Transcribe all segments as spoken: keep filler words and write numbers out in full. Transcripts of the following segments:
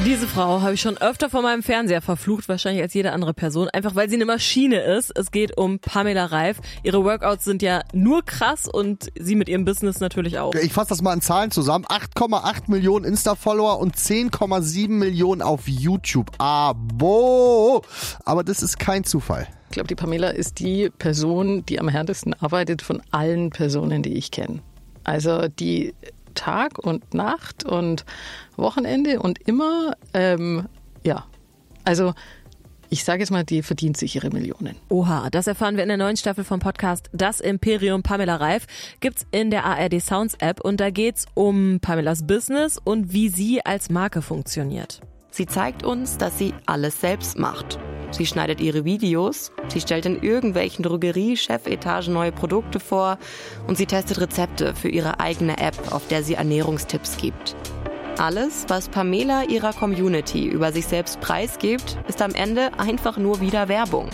Diese Frau habe ich schon öfter vor meinem Fernseher verflucht, wahrscheinlich als jede andere Person, einfach weil sie eine Maschine ist. Es geht um Pamela Reif. Ihre Workouts sind ja nur krass und sie mit ihrem Business natürlich auch. Ich fasse das mal in Zahlen zusammen. acht Komma acht Millionen Insta-Follower und zehn Komma sieben Millionen auf YouTube. Abo! Aber das ist kein Zufall. Ich glaube, die Pamela ist die Person, die am härtesten arbeitet von allen Personen, die ich kenne. Also die Tag und Nacht und Wochenende und immer, ähm, ja, also ich sage jetzt mal, die verdient sich ihre Millionen. Oha, das erfahren wir in der neuen Staffel vom Podcast Das Imperium Pamela Reif. Gibt's in der A R D Sounds App und da geht's um Pamelas Business und wie sie als Marke funktioniert. Sie zeigt uns, dass sie alles selbst macht. Sie schneidet ihre Videos, sie stellt in irgendwelchen Drogerie-Chefetagen neue Produkte vor und sie testet Rezepte für ihre eigene App, auf der sie Ernährungstipps gibt. Alles, was Pamela ihrer Community über sich selbst preisgibt, ist am Ende einfach nur wieder Werbung.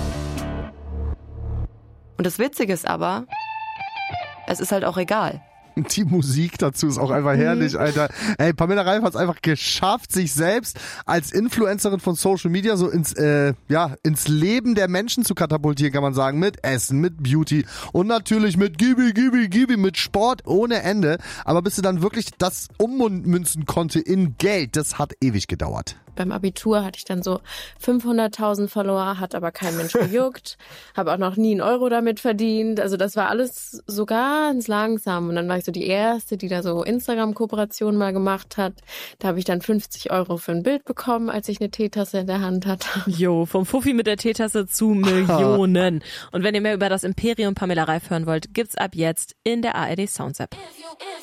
Und das Witzige ist aber, es ist halt auch egal. Die Musik dazu ist auch einfach herrlich, Alter. Ey, Pamela Reif hat es einfach geschafft, sich selbst als Influencerin von Social Media so ins, äh, ja, ins Leben der Menschen zu katapultieren, kann man sagen. Mit Essen, mit Beauty und natürlich mit Gibi, Gibi, Gibi, mit Sport ohne Ende. Aber bis sie dann wirklich das ummünzen konnte in Geld, das hat ewig gedauert. Beim Abitur hatte ich dann so fünfhunderttausend Follower, hat aber kein Mensch gejuckt, habe auch noch nie einen Euro damit verdient. Also das war alles so ganz langsam. Und dann war ich so die Erste, die da so Instagram-Kooperationen mal gemacht hat. Da habe ich dann fünfzig Euro für ein Bild bekommen, als ich eine Teetasse in der Hand hatte. Jo, vom Fuffi mit der Teetasse zu Millionen. Und wenn ihr mehr über das Imperium Pamela Reif hören wollt, gibt's ab jetzt in der A R D Sounds App.